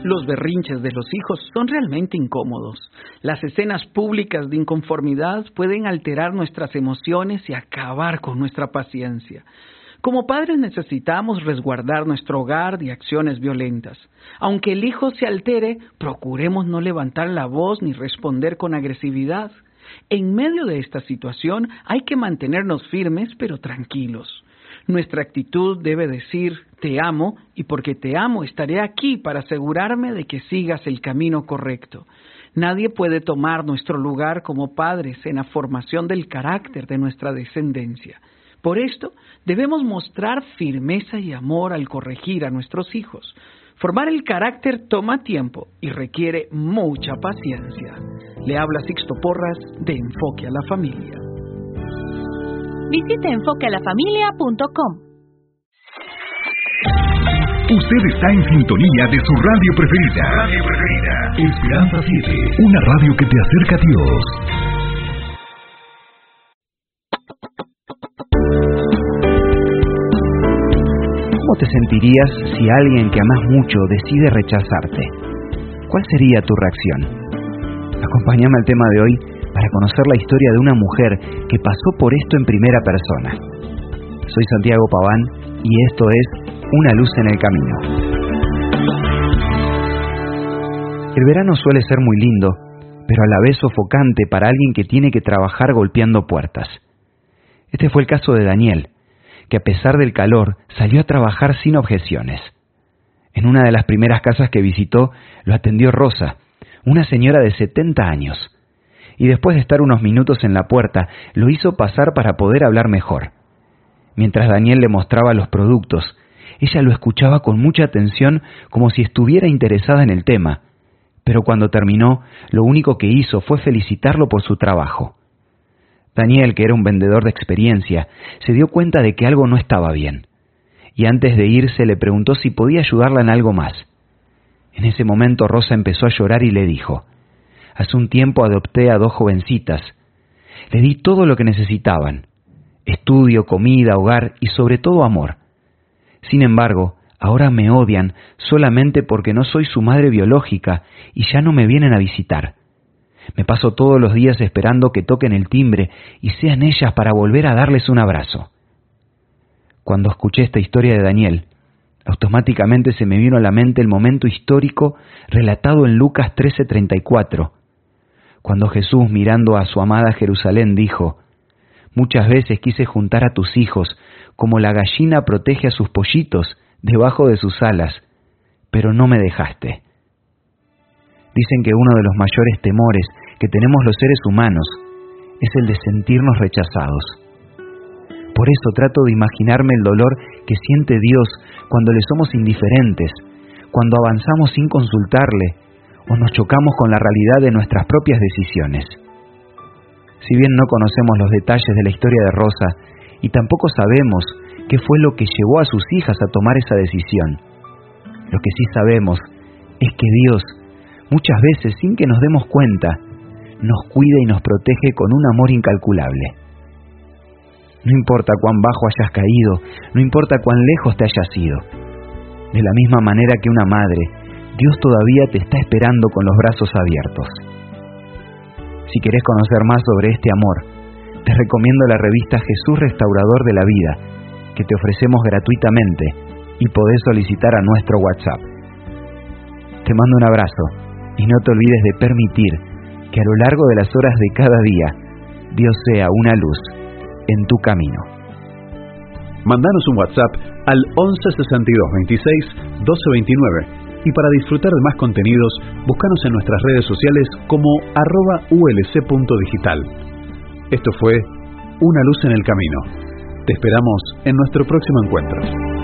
Los berrinches de los hijos son realmente incómodos. Las escenas públicas de inconformidad pueden alterar nuestras emociones y acabar con nuestra paciencia. Como padres necesitamos resguardar nuestro hogar de acciones violentas. Aunque el hijo se altere, procuremos no levantar la voz ni responder con agresividad. En medio de esta situación hay que mantenernos firmes pero tranquilos. Nuestra actitud debe decir, te amo, y porque te amo estaré aquí para asegurarme de que sigas el camino correcto. Nadie puede tomar nuestro lugar como padres en la formación del carácter de nuestra descendencia. Por esto, debemos mostrar firmeza y amor al corregir a nuestros hijos. Formar el carácter toma tiempo y requiere mucha paciencia. Le habla Sixto Porras de Enfoque a la Familia. Visite enfoquealafamilia.com. Usted está en sintonía de su radio preferida. Esperanza 7, una radio que te acerca a Dios. ¿Cómo te sentirías si alguien que amas mucho decide rechazarte? ¿Cuál sería tu reacción? Acompáñame al tema de hoy para conocer la historia de una mujer que pasó por esto en primera persona. Soy Santiago Paván y esto es Una luz en el camino. El verano suele ser muy lindo, pero a la vez sofocante para alguien que tiene que trabajar golpeando puertas. Este fue el caso de Daniel, que a pesar del calor salió a trabajar sin objeciones. En una de las primeras casas que visitó, lo atendió Rosa, una señora de 70 años. Y después de estar unos minutos en la puerta, lo hizo pasar para poder hablar mejor. Mientras Daniel le mostraba los productos, ella lo escuchaba con mucha atención como si estuviera interesada en el tema, pero cuando terminó, lo único que hizo fue felicitarlo por su trabajo. Daniel, que era un vendedor de experiencia, se dio cuenta de que algo no estaba bien, y antes de irse le preguntó si podía ayudarla en algo más. En ese momento Rosa empezó a llorar y le dijo: hace un tiempo adopté a 2 jovencitas. Le di todo lo que necesitaban: estudio, comida, hogar y sobre todo amor. Sin embargo, ahora me odian solamente porque no soy su madre biológica y ya no me vienen a visitar. Me paso todos los días esperando que toquen el timbre y sean ellas para volver a darles un abrazo. Cuando escuché esta historia de Daniel, automáticamente se me vino a la mente el momento histórico relatado en Lucas 13:34, cuando Jesús, mirando a su amada Jerusalén, dijo: muchas veces quise juntar a tus hijos como la gallina protege a sus pollitos debajo de sus alas, pero no me dejaste. Dicen que uno de los mayores temores que tenemos los seres humanos es el de sentirnos rechazados. Por eso trato de imaginarme el dolor que siente Dios cuando le somos indiferentes, cuando avanzamos sin consultarle o nos chocamos con la realidad de nuestras propias decisiones. Si bien no conocemos los detalles de la historia de Rosa y tampoco sabemos qué fue lo que llevó a sus hijas a tomar esa decisión, lo que sí sabemos es que Dios, muchas veces sin que nos demos cuenta, nos cuida y nos protege con un amor incalculable. No importa cuán bajo hayas caído, no importa cuán lejos te hayas ido. De la misma manera que una madre, Dios todavía te está esperando con los brazos abiertos. Si querés conocer más sobre este amor, te recomiendo la revista Jesús Restaurador de la Vida, que te ofrecemos gratuitamente y podés solicitar a nuestro WhatsApp. Te mando un abrazo y no te olvides de permitir que a lo largo de las horas de cada día, Dios sea una luz en tu camino. Mandanos un WhatsApp al 11 62 26 12 29 y para disfrutar de más contenidos, búscanos en nuestras redes sociales como @ulc.digital. Esto fue Una luz en el camino. Te esperamos en nuestro próximo encuentro.